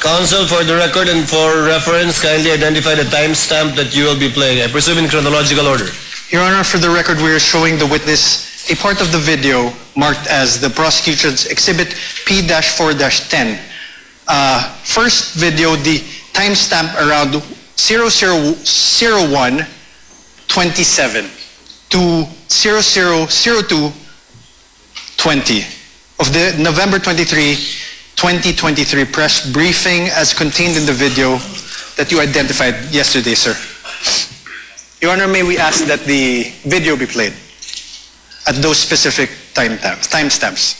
Counsel, for the record and for reference, kindly identify the timestamp that you will be playing. I presume in chronological order. Your Honor, for the record, we are showing the witness a part of the video marked as the prosecution's Exhibit P-4-10. First video, the timestamp around 0001:27 to 0002:20 of the November 23, 2023 press briefing as contained in the video that you identified yesterday, sir. Your Honor, may we ask that the video be played at those specific timestamps?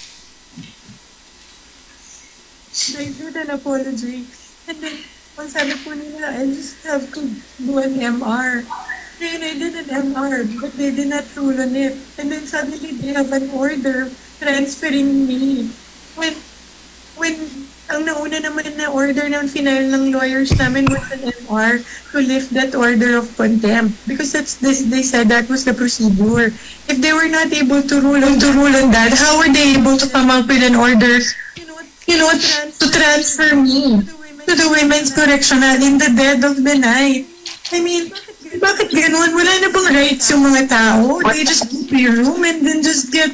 I did an apology. And then, ang sabi po nila, I just have to do an MR. And I did an MR, but they did not rule on it. And then suddenly they have an order transferring me. When ang nauna naman na order ng final ng lawyers namin was an MR to lift that order of contempt. Because they said that was the procedure. If they were not able to rule on that, how were they able to come up with an order, to transfer me to the women's correctional in the dead of the night? I mean, bakit ganun? Wala na bang rights yung mga tao? They just go to your room and then just get...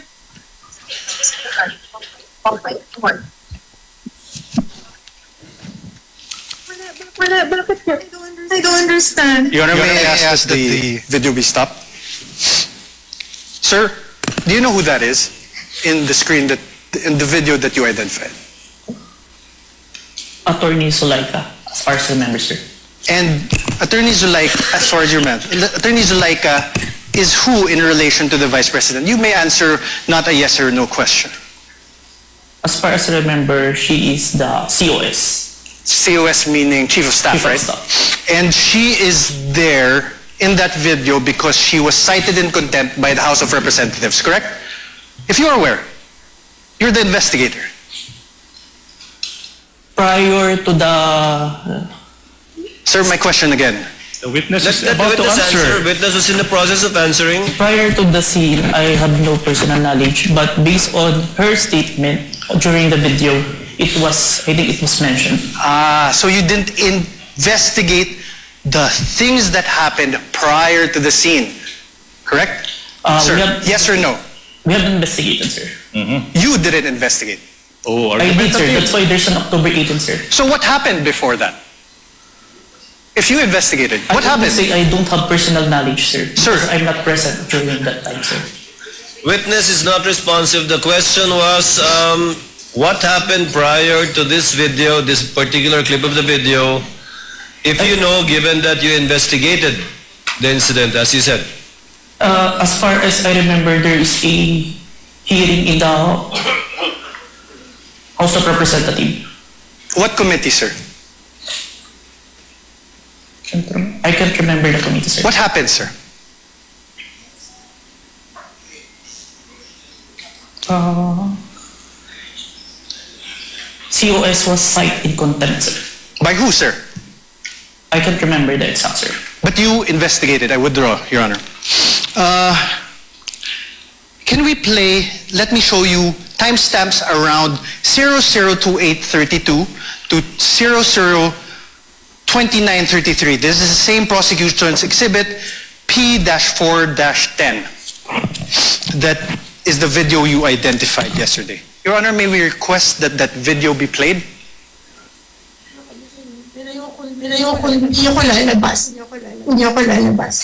I don't understand. Your Honor, may I ask that the video be stopped? Sir, do you know who that is in the screen, in the video that you identified? Attorney Zulaika, as far as I remember, sir. And Attorney Zulaika, as far as you remember, Attorney Zulaika is who in relation to the Vice President? You may answer not a yes or no question. As far as I remember, she is the COS. COS meaning Chief of Staff, Chief of right? Staff. And she is there in that video because she was cited in contempt by the House of Representatives, correct? If you are aware, you're the investigator. Prior to the... Sir, my question again. The witness is Let the about to witness answer. Witness is in the process of answering. Prior to the scene, I have no personal knowledge, but based on her statement during the video, I think it was mentioned. So you didn't investigate the things that happened prior to the scene, correct? Sir, yes or no? We have investigated, sir. You didn't investigate. Oh, I did, sir. That's why there's an October 18, sir. So what happened before that? If you investigated, what I happened? say I don't have personal knowledge, sir. Sir. Because I'm not present during that time, sir. Witness is not responsive. The question was, what happened prior to this video, this particular clip of the video, if you know, given that you investigated the incident, as you said? As far as I remember, there is a hearing in the House of Representatives. What committee, sir? I can't remember the committee, sir. What happened, sir? COS was cited in contempt, sir. By who, sir? I can't remember the exact, sir. But you investigated. I withdraw, Your Honor. Can we play, let me show you timestamps around 002832 to 002933. This is the same prosecution's Exhibit P-4-10. That is the video you identified yesterday. Your Honor, may we request that that video be played? Hindi ako lalabas.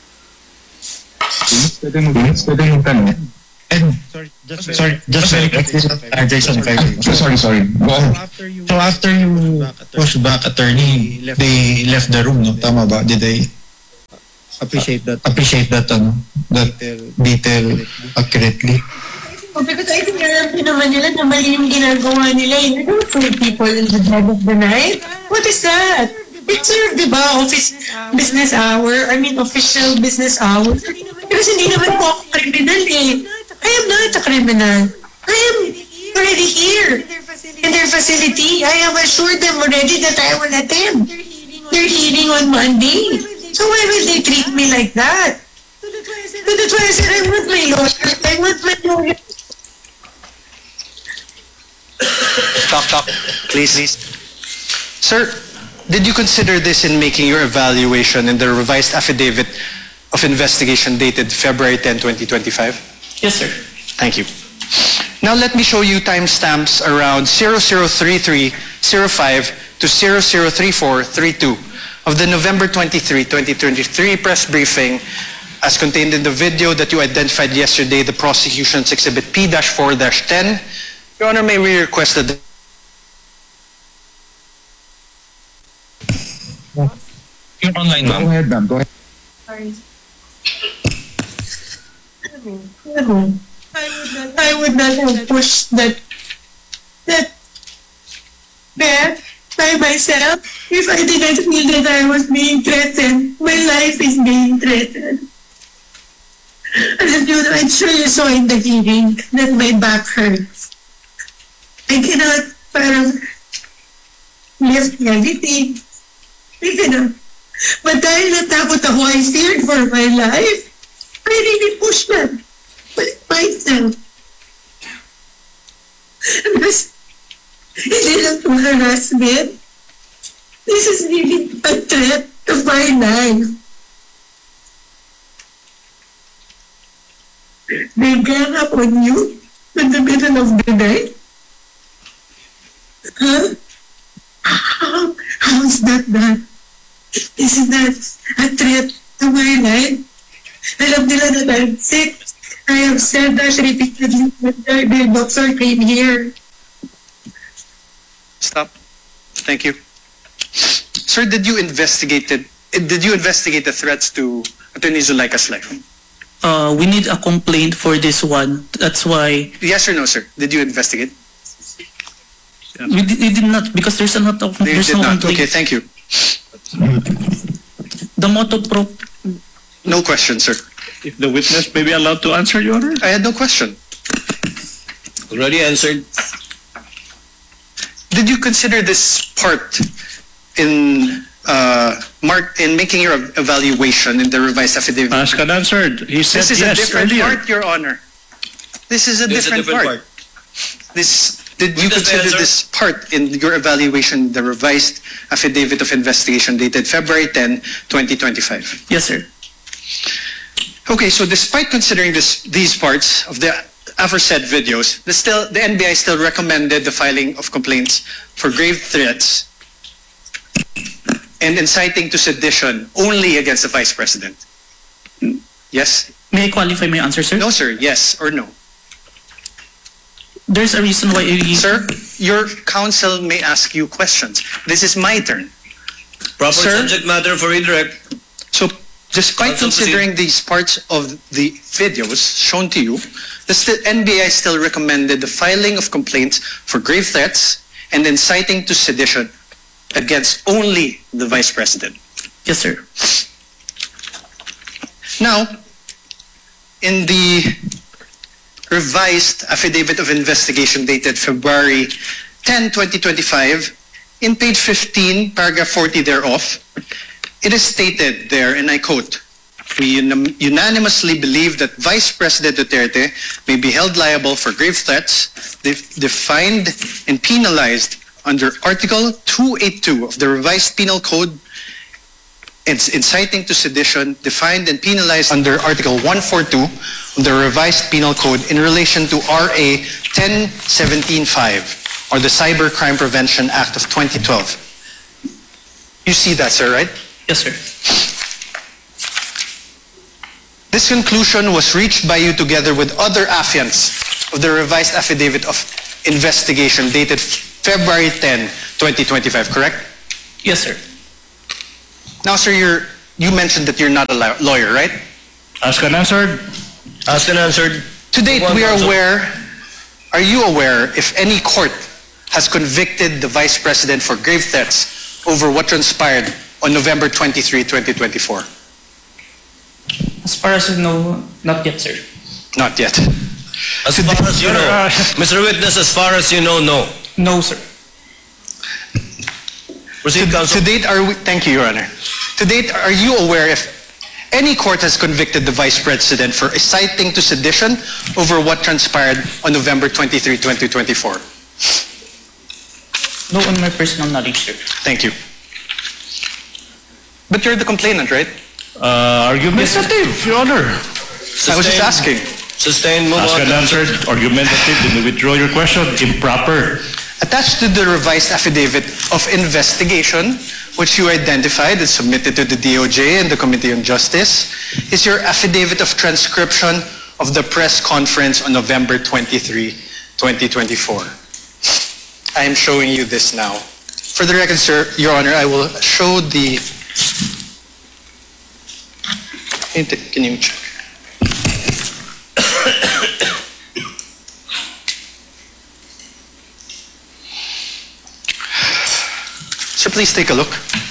Pwede mo tanong. And sorry, just Jason, sorry. Go on. So after you push back attorney, they left the room, no? Tama ba? Did they appreciate that that detail accurately? Because I think alam din naman nila na mali yung ginagawa nila. You don't put people in the dead of the night. What is that? It's your, di ba, official business hour. Because hindi naman po ako criminal eh. I am not a criminal. I am already here in their facility. I have assured them already that I will attend their hearing on Monday. So why will they treat me like that? So that's why I said I want my lawyer. Talk, please. Sir, did you consider this in making your evaluation in the revised affidavit of investigation dated February 10, 2025? Yes, sir. Thank you. Now let me show you timestamps around 003305 to 003432 of the November 23, 2023 press briefing as contained in the video that you identified yesterday, the prosecution's exhibit P-4-10. Your Honor, may we request that You're online, ma'am. Go ahead, ma'am. Go ahead. Sorry. I would not have pushed that there by myself if I didn't feel that I was being threatened. My life is being threatened. And I'm sure you saw in the hearing that my back hurts. I cannot lift anything. I cannot. But dahil natakot ako, I feared for my life. I really pushed that myself. Because hindi lang to harassment. This is really a threat to my life. They gang up on you in the middle of the night. Huh? How is that done? Isn't that a threat to my life? Alam nila na I'm sick. I have said that repeatedly when the doctor came here. Stop. Thank you. Sir, did you investigate the threats to Attorney Zulaika's life? We need a complaint for this one. That's why Yes or no, sir? Did you investigate? we did not, because there's no You there's did no not. complaint. Okay, thank you. The motto pro. No question, sir. If the witness may be allowed to answer, Your Honor? I had no question. Already answered. Did you consider this part in making your evaluation in the revised affidavit? Asked and answered. He said This is a yes different earlier. part, Your Honor. This is a This is a different part. Did you Witness may consider answer. this part in your evaluation, the revised affidavit of investigation dated February 10, 2025? Yes, sir. Okay, so despite considering these parts of the aforesaid videos, the NBI still recommended the filing of complaints for grave threats and inciting to sedition only against the Vice President. Yes? May I qualify my answer, sir? No, sir. Yes or no? There's a reason why Sir, your counsel may ask you questions. This is my turn. Proper Sir? subject matter for redirect. So, despite Counsel, considering these parts of the videos shown to you, the NBI still recommended the filing of complaints for grave threats and inciting to sedition against only the Vice President. Yes, sir. Now, in the revised affidavit of investigation dated February 10, 2025, in page 15, paragraph 40 thereof, it is stated there, and I quote, "We unanimously believe that Vice President Duterte may be held liable for grave threats defined and penalized under Article 282 of the Revised Penal Code, and inciting to sedition defined and penalized under Article 142 of the Revised Penal Code in relation to RA 10175, or the Cybercrime Prevention Act of 2012. You see that, sir, right? Yes, sir. This conclusion was reached by you together with other affiants of the revised affidavit of investigation dated February 10, 2025, correct? Yes, sir. Now, sir, you mentioned that you're not a lawyer, right? Asked and answered. Asked and answered. To date, One we are counsel. are you aware if any court has convicted the Vice President for grave threats over what transpired on November 23, 2024? As far as I know, not yet, sir. Not yet. As far as you know. Mr. Witness, as far as you know, no. No, sir. Proceed, counsel. To date, thank you, Your Honor. To date, are you aware if any court has convicted the Vice President for inciting to sedition over what transpired on November 23, 2024? No on my personal knowledge, sir. Thank you. But you're the complainant, right? Argumentative, Your Honor. I was just asking. Sustained, move Asked on. and answered. Argumentative. Then you withdraw your question. Improper. Attached to the revised affidavit of investigation, which you identified and submitted to the DOJ and the Committee on Justice, is your affidavit of transcription of the press conference on November 23, 2024. I am showing you this now. For the record, sir, Your Honor, I will show the... Can you check? Sir, please take a look.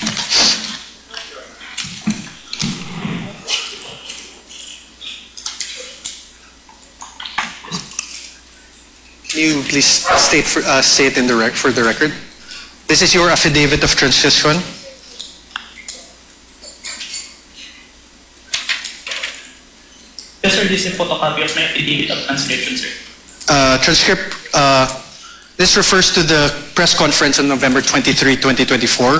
Can you please state it in the for the record? This is your affidavit of transcription. Yes, sir, this is a photocopy of my affidavit of transcription, sir. This refers to the press conference on November 23, 2024.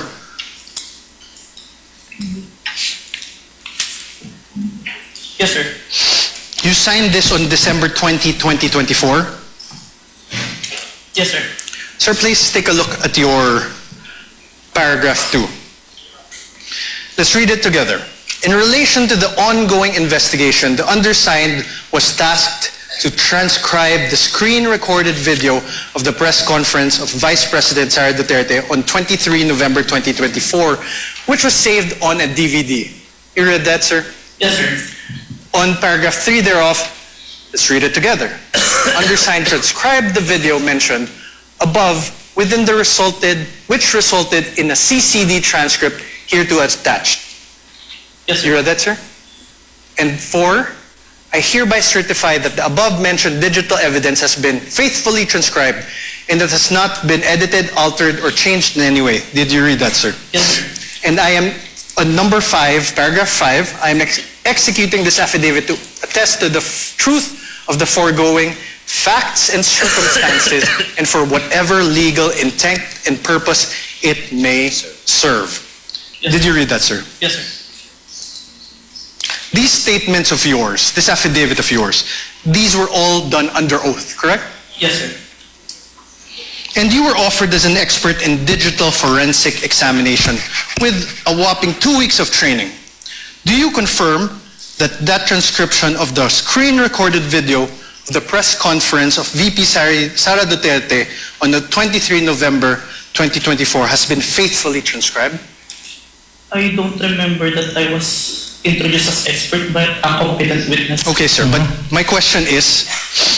Yes, sir. You signed this on December 20, 2024. Yes, sir. Sir, please take a look at your paragraph 2. Let's read it together. In relation to the ongoing investigation, the undersigned was tasked to transcribe the screen-recorded video of the press conference of Vice President Sara Duterte on 23 November 2024, which was saved on a DVD. You read that, sir? Yes, sir. On paragraph 3 thereof, let's read it together. Undersigned transcribed the video mentioned above within the which resulted in a CCD transcript hereto attached. Yes, sir. You read that, sir? And 4, I hereby certify that the above-mentioned digital evidence has been faithfully transcribed and that has not been edited, altered, or changed in any way. Did you read that, sir? Yes, sir. And I am, on number 5, paragraph 5, I am executing this affidavit to attest to the truth of the foregoing facts and circumstances and for whatever legal intent and purpose it may serve. Yes, Did sir. you read that, sir? Yes, sir. These statements of yours, this affidavit of yours, these were all done under oath, correct? Yes, sir. And you were offered as an expert in digital forensic examination with a whopping 2 weeks of training. Do you confirm that that transcription of the screen-recorded video of the press conference of VP Sara Duterte on the 23 November 2024 has been faithfully transcribed? I don't remember that I was introduced as expert by a competent witness. Okay, sir, but my question is,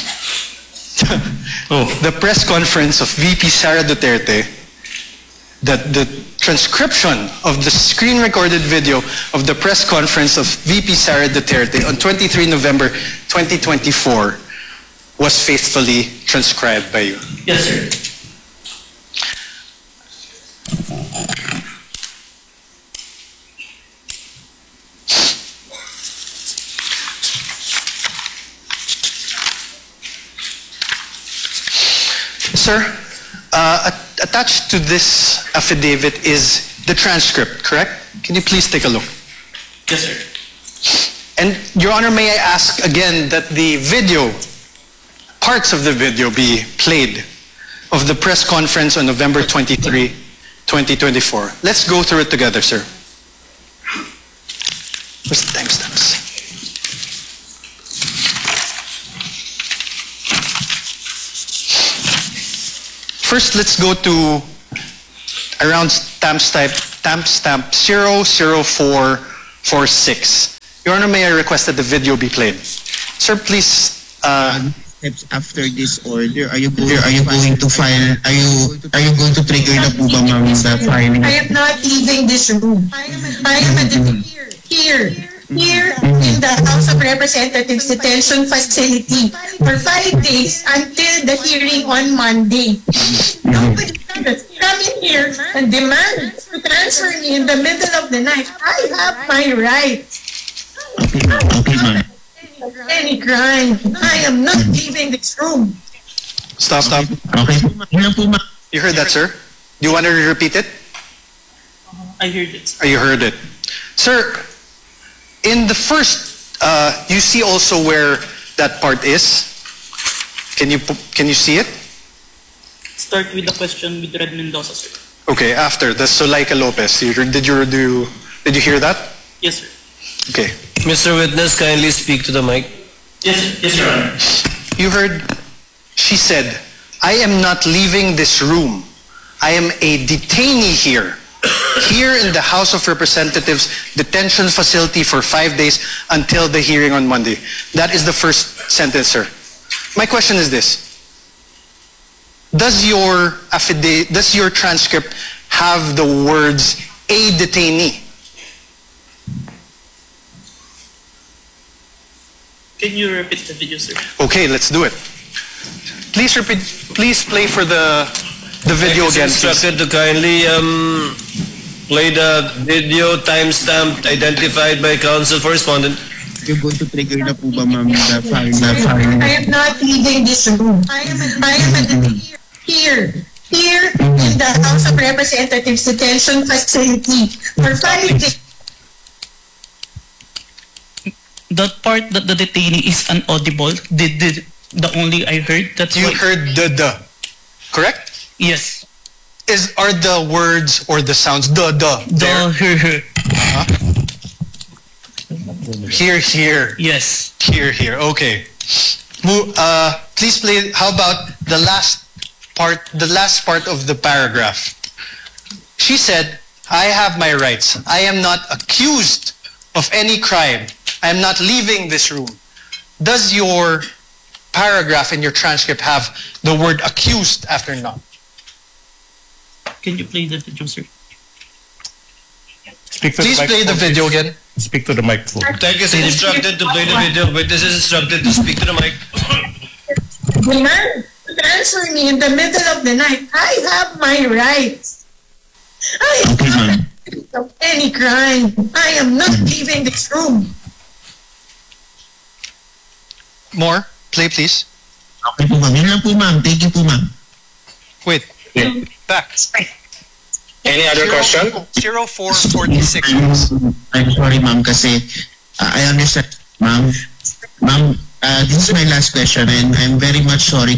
the press conference of VP Sara Duterte, that the transcription of the screen-recorded video of the press conference of VP Sara Duterte on 23 November 2024 was faithfully transcribed by you. Yes, sir. Sir, attached to this affidavit is the transcript, correct? Can you please take a look? Yes, sir. And Your Honor, may I ask again that the video, parts of the video be played of the press conference on November 23, 2024. Let's go through it together, sir. Where's the timestamps? First, let's go to around timestamp 00446. Your Honor, may I request that the video be played? Sir, please. Steps after this order, are you going to file? Are you going to trigger the po ba, ma'am, the filing? I am not leaving this room. I am here in the House of Representatives detention facility for 5 days until the hearing on Monday. Nobody can come in here and demand to transfer me in the middle of the night. I have my right. Okay, ma'am. Any crime. I am not leaving this room. Stop. Okay. Yun lang po, ma'am. You heard that, sir? Do you want to repeat it? I heard it. Or you heard it? Sir, in the first, you see also where that part is? Can you see it? Start with the question with Red Mendoza, sir. Okay, after the Zuleika Lopez. Did you hear that? Yes, sir. Okay. Mr. Witness, kindly speak to the mic. Yes, yes, Your Honor. You heard, she said, I am not leaving this room. I am a detainee here in the House of Representatives detention facility for 5 days until the hearing on Monday. That is the first sentence, sir. My question is this. Does your transcript have the words a detainee? Can you repeat the video, sir? Okay, let's do it. Please play for the video It's again, please. instructed to kindly play the video timestamped identified by counsel for respondent. You're going to trigger na po ba, ma'am, the file? I am not leaving this room. I am here in the House of Representatives detention facility for 5 days. That part that the detainee is inaudible, the only I heard, that's You why. heard the, correct? Yes. Are the words or the sounds the there? Her. Here. Yes. Here. Okay. Please play. How about the last part of the paragraph? She said, I have my rights. I am not accused of any crime. I am not leaving this room. Does your paragraph in your transcript have the word accused after not? Can you play the video, sir? Speak to Please the play the microphone, video please. again. Speak to the microphone. Thank you, sir. Instructed to play the video. Witness is instructed to speak to the mic. Demand to transfer me in the middle of the night. I have my rights. I am Okay, ma'am. not accused of any crime. I am not leaving this room. More. Play, please. Okay po, ma'am. Yun lang po, ma'am. Thank you po, ma'am. Wait. Back. Any other question? 0446. I'm sorry, ma'am, kasi I understand, ma'am. Ma'am, this is my last question, and I'm very much sorry.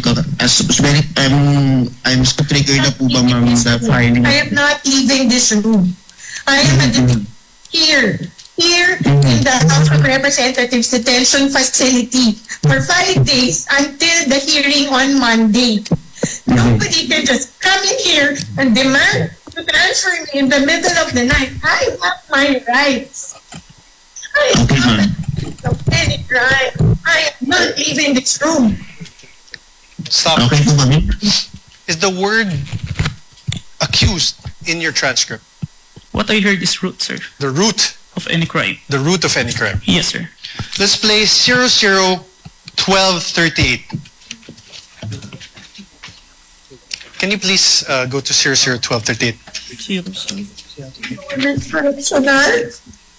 I'm so triggered na po ba, ma'am, the filing? I am not leaving this room. I am here in the House of Representatives detention facility for 5 days until the hearing on Monday. Nobody can just come in here and demand to transfer me in the middle of the night. I have my rights. I am Okay, not ma'am. accused of any crime. I am not leaving this room. Stop. Okay po, ma'am. Is the word accused in your transcript? What I heard is root, sir, The root of any crime. of any crime. Yes, sir. Let's play 001238. Can you please go to 001238? Personal.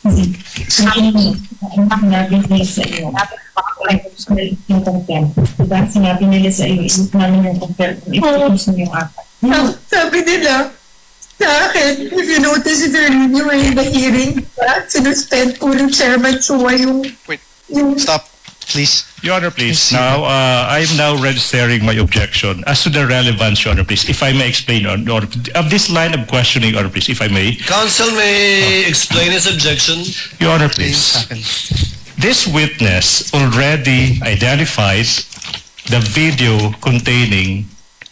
Natin nila sa iyo. Dapat yung content. Diba? Sinabi nila sa iyo, isip namin yung content. Ipipis mo yung apat. Sabi nila sa akin, if you notice it earlier in the hearing, sinuspend po ng Chairman Chua yung... Wait. yung Stop, please. Your Honor, please. Now, I'm now registering my objection as to the relevance, Your Honor, please. If I may explain, Your Honor, of this line of questioning, Your Honor, please, if I may. Counsel may explain his objection. Your Honor, please. This witness already identified the video containing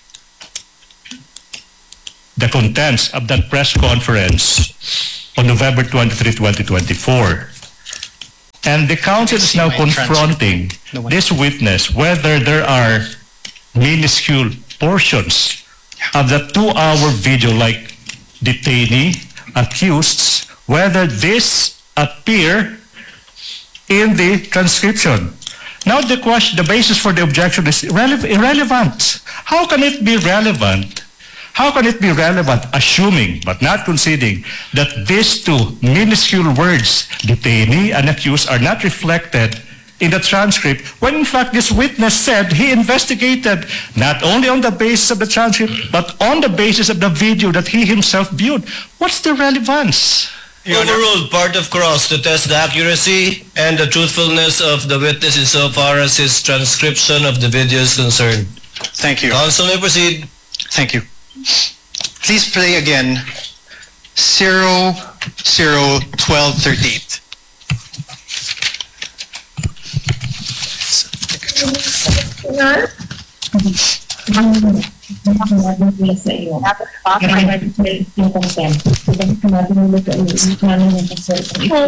the contents of that press conference on November 23, 2024. And the counsel is now confronting this witness whether there are minuscule portions of the 2-hour video like detainee, accused, whether this appear in the transcription. Now the basis for the objection is irrelevant. How can it be relevant? How can it be relevant, assuming but not conceding that these two minuscule words, detainee and accused, are not reflected in the transcript when in fact this witness said he investigated not only on the basis of the transcript but on the basis of the video that he himself viewed? What's the relevance? Overruled, part of cross to test the accuracy and the truthfulness of the witness insofar as his transcription of the video is concerned. Thank you. Counsel may proceed. Thank you. Please play again 001238. Sinabi nila sa iyo. Sinabi yung content. Sinabi nila sa iyo. Sinabi yung consent.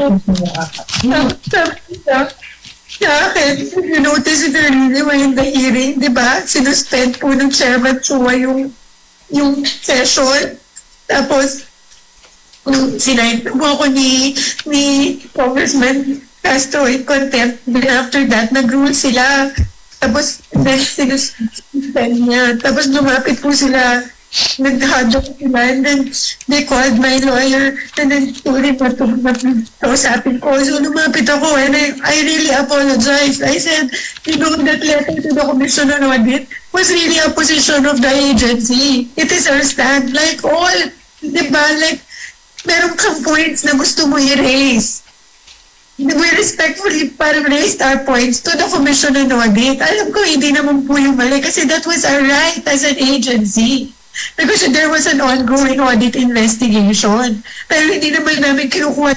Sa akin, you notice it earlier in the hearing, di ba? Sinuspend po ng Chairman Chua yung session. Tapos, sinabi mo ako ni Congressman Castro in contempt. Then after that, nag-rule sila. Tapos, then sinuspend niya. Tapos lumapit po sila. Nag-hadlock sila. And then, they called my lawyer. And then, tuloy pa ito. Kausapin ko. So, lumapit ako. And I really apologize. I said, you know, that letter to the Commission on Audit was really a position of the agency. It is our stand. Like all, di ba? Like, meron kang points na gusto mo i-raise. We respectfully parang raised our points to the Commission on Audit. Alam ko, hindi naman po yung mali kasi that was our right as an agency. Because there was an ongoing audit investigation. Pero hindi naman namin kinukuha.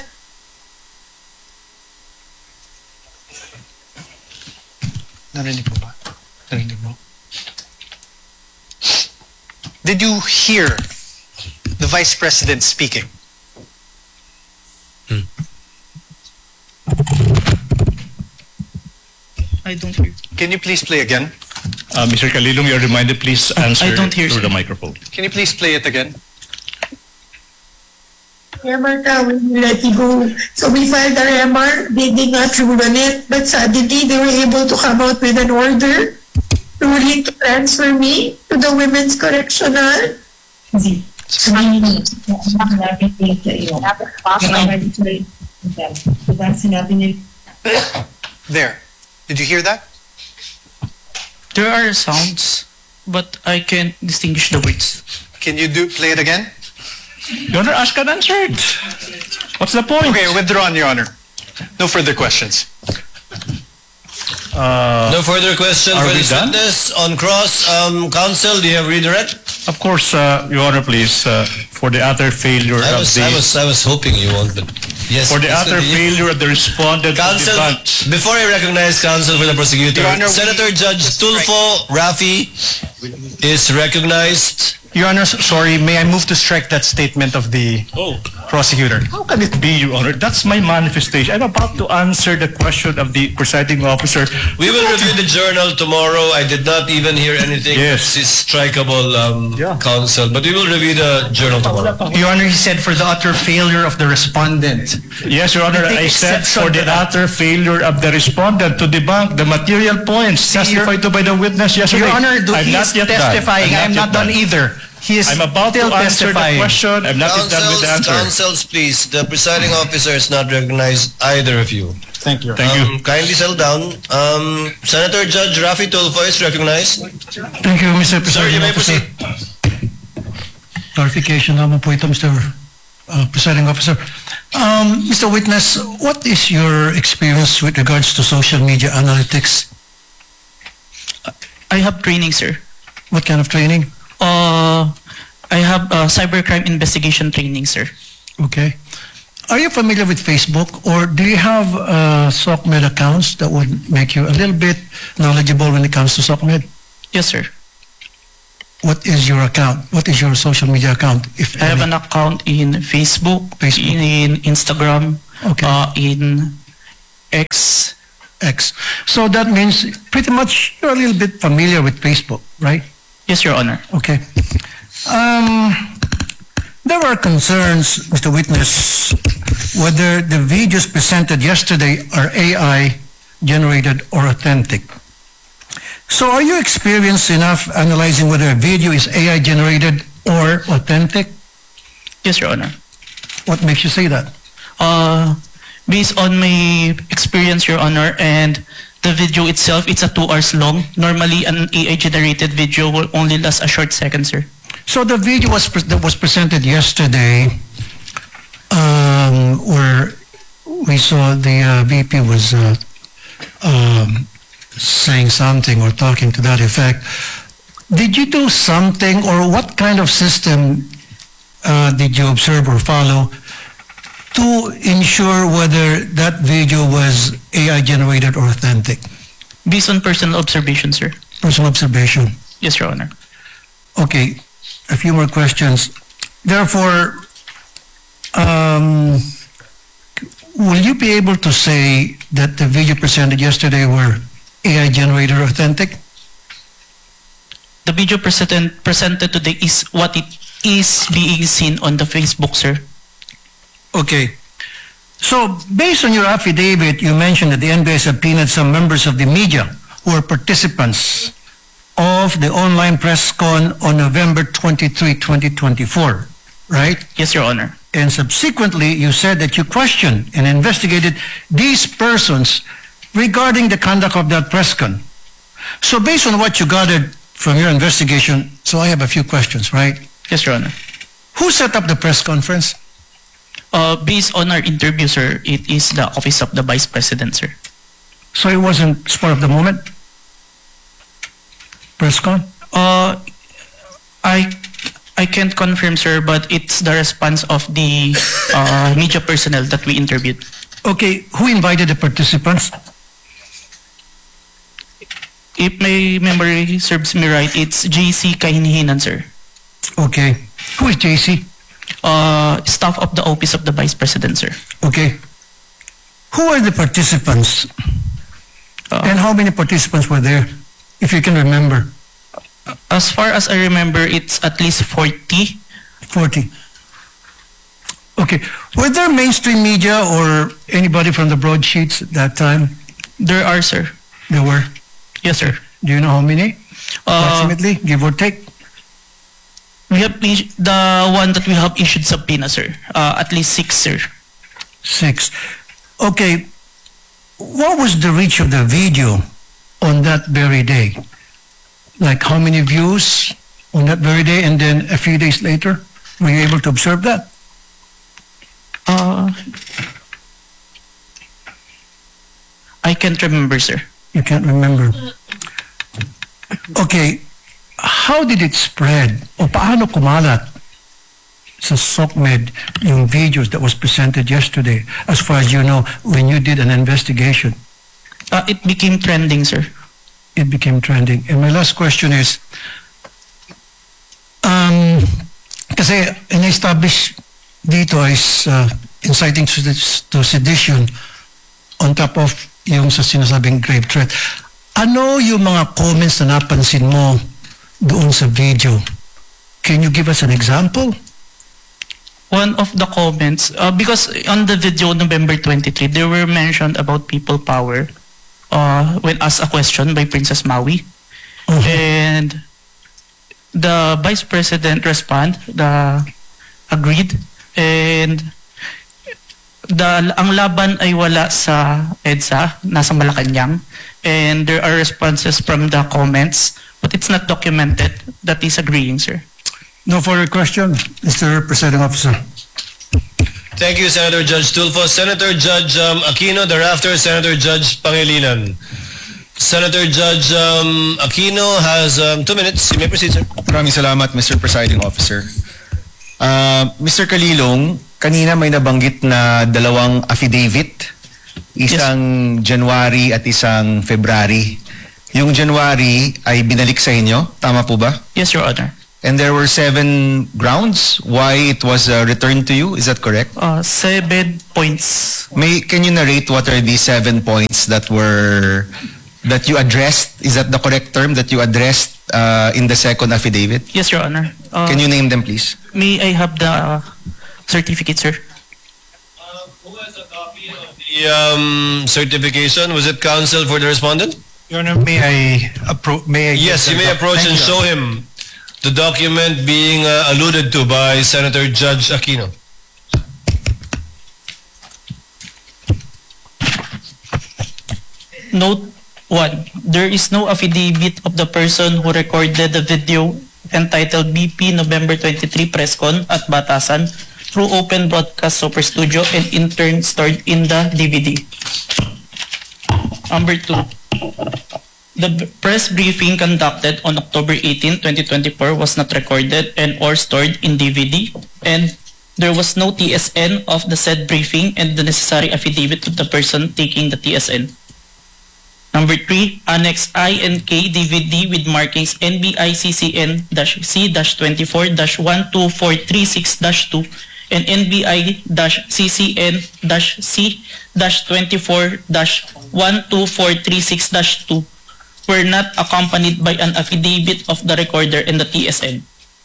Narinig mo ba? Narinig mo? Did you hear the Vice President speaking? I don't hear. Can you please play again? Mr. Kalilong, you're reminded, please answer I don't hear, through sir. the microphone. Can you please play it again? MR ka, we let you go. So we filed our MR, they did not rule on it, but suddenly they were able to come out with an order ruling to transfer me to the Women's Correctional. Sinabi nila sa iyo. Sinabi nila diba? Sinabi nila. There. Did you hear that? There are sounds, but I can't distinguish the words. Can you play it again? Your Honor, ask and answered. What's the point? Okay, withdrawn, Your Honor. No further questions. No further question are for we this done? witness. On cross, counsel, do you have redirect? Of course, Your Honor, please, for the utter failure I of was hoping you won't, but yes. for the please utter continue. failure of the respondent to Counsel, debunk. before I recognize counsel for the prosecutor, Your Honor, Senator Judge Tulfo Rafi is recognized. Your Honor, sorry, may I move to strike that statement of the prosecutor? How can it be, Your Honor? That's my manifestation. I'm about to answer the question of the presiding officer. We will review the journal tomorrow. I did not even hear anything. Yes. This is strikeable, counsel, but we will review the journal tomorrow. Your Honor, he said for the utter failure of the respondent. Yes, Your Honor, I said for the utter failure of the respondent to debunk the material points testified to by the witness yesterday. Your Honor, I'm he not is yet done. testifying. I am yet not done either. He is I'm about to still answer the testifying. question. I'm not yet done with the answer. Counsels, please. The presiding officer is not recognized either of you. Thank you. Thank you. Kindly settle down. Senator Judge Rafi Tulfo is recognized. Thank you, Mr. Sir, you Presiding may Officer. proceed. Clarification naman po ito, Mr. Presiding Officer. Mr. Witness, what is your experience with regards to social media analytics? I have training, sir. What kind of training? I have cybercrime investigation training, sir. Okay. Are you familiar with Facebook, or do you have SOCMED accounts that would make you a little bit knowledgeable when it comes to SOCMED? Yes, sir. What is your account? What is your social media account? If I have any? an account in Facebook, Facebook. in Instagram, Okay. in X. X. So that means pretty much you're a little bit familiar with Facebook, right? Yes, Your Honor. Okay. There were concerns, Mr. Witness, whether the videos presented yesterday are AI generated or authentic. So are you experienced enough analyzing whether a video is AI generated or authentic? Yes, Your Honor. What makes you say that? Based on my experience, Your Honor, and The video itself, it's a 2 hours long. Normally, an AI-generated video will only last a short second, sir. So the video that was presented yesterday, where we saw the VP was saying something or talking to that effect. Did you do something, or what kind of system did you observe or follow to ensure whether that video was AI generated or authentic? Based on personal observation, sir. Personal observation. Yes, Your Honor. Okay, a few more questions. Therefore, will you be able to say that the video presented yesterday were AI generated or authentic? The video presented today is what it is being seen on the Facebook, sir. Okay. So, based on your affidavit, you mentioned that the NBI subpoenaed some members of the media who were participants of the online press con on November 23, 2024, right? Yes, Your Honor. And subsequently, you said that you questioned and investigated these persons regarding the conduct of that press con. So based on what you gathered from your investigation, so I have a few questions, right? Yes, Your Honor. Who set up the press conference? Based on our interview, sir, it is the Office of the Vice President, sir. So it wasn't spur of the moment? Press con? I can't confirm, sir, but it's the response of the media personnel that we interviewed. Okay, who invited the participants? If my memory serves me right, it's JC Kahinihinan, sir. Okay. Who is JC? Staff of the Office of the Vice President, sir. Okay. Who are the participants? And how many participants were there, if you can remember? As far as I remember, it's at least 40. 40. Okay. Were there mainstream media or anybody from the broadsheets at that time? There are, sir. There were? Yes, sir. Do you know how many? Approximately, give or take? We have the one that we have issued subpoena, sir. At least 6, sir. 6. Okay. What was the reach of the video on that very day? Like how many views on that very day, and then a few days later? Were you able to observe that? I can't remember, sir. You can't remember. Okay. How did it spread? O paano kumalat sa SOCMED yung videos that was presented yesterday, as far as you know, when you did an investigation? It became trending, sir. It became trending. And my last question is, kasi in-establish dito is inciting to sedition on top of yung sa sinasabing grave threat. Ano yung mga comments na napansin mo doon sa video? Can you give us an example? One of the comments, because on the video November 23, they were mentioned about people power when asked a question by Princess Maui. And the Vice President agreed, and ang laban ay wala sa EDSA, nasa Malacanang, and there are responses from the comments, but it's not documented. That is agreeing, sir. No further question, Mr. Presiding Officer. Thank you, Senator Judge Tulfo. Senator Judge Aquino, thereafter Senator Judge Pangilinan. Senator Judge Aquino has 2 minutes. You may proceed, sir. Maraming salamat, Mr. Presiding Officer. Mr. Kalilong, kanina may nabanggit na dalawang affidavit, isang January at isang February. Yung January ay binalik sa inyo, tama po ba? Yes, Your Honor. And there were 7 grounds why it was returned to you, is that correct? 7 points. Can you narrate what are these 7 points that you addressed? Is that the correct term, that you addressed in the second affidavit? Yes, Your Honor. Can you name them, please? May I have the certificate, sir? Who has a copy of the certification? Was it counsel for the respondent? Your Honor, may I Yes, you may approach and show him the document being alluded to by Senator Judge Aquino. Note 1. There is no affidavit of the person who recorded the video entitled BP November 23 Press Con at Batasan through Open Broadcast Super Studio and in turn stored in the DVD. Number 2. The press briefing conducted on October 18, 2024 was not recorded and or stored in DVD, and there was no TSN of the said briefing and the necessary affidavit of the person taking the TSN. Number 3, Annex I and K DVD with markings NBI-CCN-C-24-12436-2 and NBI-CCN-C-24-12436-2 were not accompanied by an affidavit of the recorder and the TSN.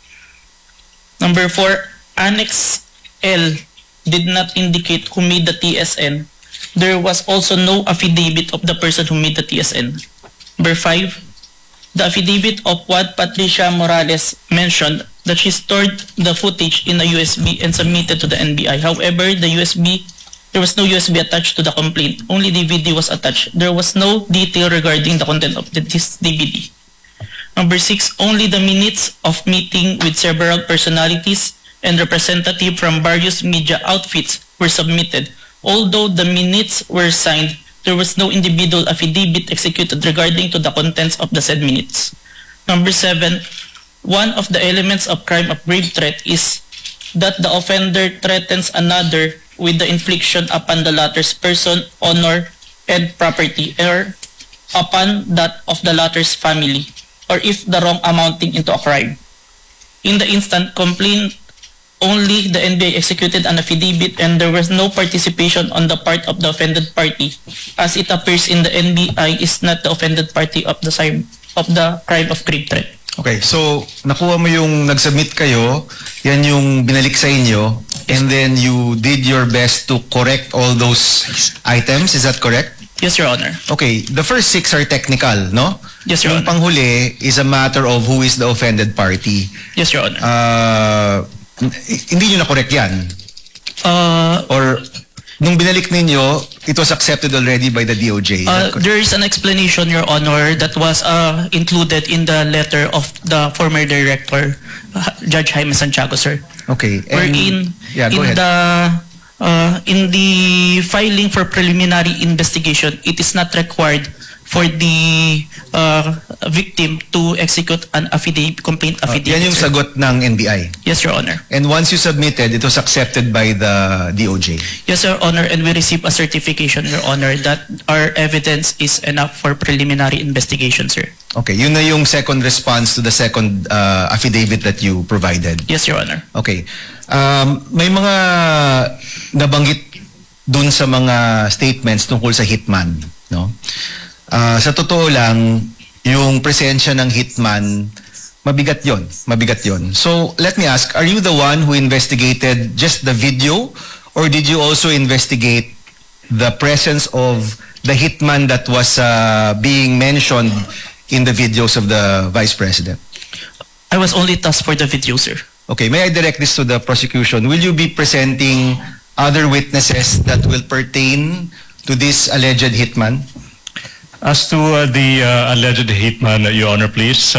Number 4, Annex L did not indicate who made the TSN. There was also no affidavit of the person who made the TSN. Number 5, the affidavit of what Patricia Morales mentioned that she stored the footage in a USB and submitted to the NBI. However, there was no USB attached to the complaint. Only DVD was attached. There was no detail regarding the content of this DVD. Number 6, only the minutes of meeting with several personalities and representatives from various media outfits were submitted. Although the minutes were signed, there was no individual affidavit executed regarding to the contents of the said minutes. Number 7, one of the elements of crime of grave threat is that the offender threatens another with the infliction upon the latter's person, honor, and property, or upon that of the latter's family, or if the wrong amounting into a crime. In the instant complaint, only the NBI executed an affidavit and there was no participation on the part of the offended party, as it appears in the NBI is not the offended party of the crime of grave threat. Okay, so nakuha mo yung nag-submit kayo, yan yung binalik sa inyo, and then you did your best to correct all those items, is that correct? Yes, Your Honor. Okay, the first 6 are technical, no? Yes, Your Yung Honor. panghuli is a matter of who is the offended party. Yes, Your Honor. Hindi nyo na-correct yan? Or nung binalik ninyo, it was accepted already by the DOJ? There is an explanation, Your Honor, that was included in the letter of the former director, Judge Jaime Santiago, sir. Okay. Wherein, yeah, go ahead. in the filing for preliminary investigation, it is not required for the victim to execute an complaint affidavit. Yan yung sir. sagot ng NBI. Yes, Your Honor. And once you submitted, it was accepted by the DOJ. Yes, Your Honor, and we received a certification, Your Honor, that our evidence is enough for preliminary investigation, sir. Okay, yun na yung second response to the second affidavit that you provided. Yes, Your Honor. Okay. May mga nabanggit dun sa mga statements tungkol sa hitman, no? Sa totoo lang, yung presensya ng hitman, mabigat yon. So, let me ask, are you the one who investigated just the video, or did you also investigate the presence of the hitman that was being mentioned in the videos of the Vice President? I was only tasked for the video, sir. Okay, may I direct this to the prosecution? Will you be presenting other witnesses that will pertain to this alleged hitman? As to the alleged hitman, Your Honor, please.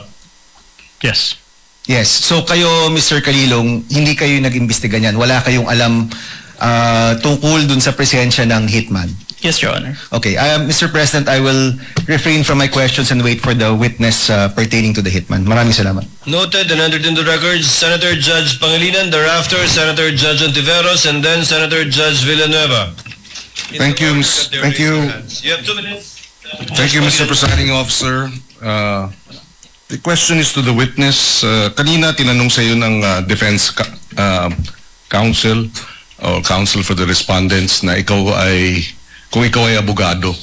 Yes. Yes. So kayo, Mr. Kalilong, hindi kayo nag-imbestiga niyan. Wala kayong alam tungkol dun sa presensya ng hitman. Yes, Your Honor. Okay. Mr. President, I will refrain from my questions and wait for the witness pertaining to the hitman. Maraming salamat. Noted and entered into records, Senator Judge Pangilinan, thereafter Senator Judge Ontiveros, and then Senator Judge Villanueva. Thank you, thank you. You have 2 minutes. Thank you, Mr. Presiding Officer. The question is to the witness. Kanina tinanong sa iyo ng defense counsel or counsel for the respondents na kung ikaw ay abogado.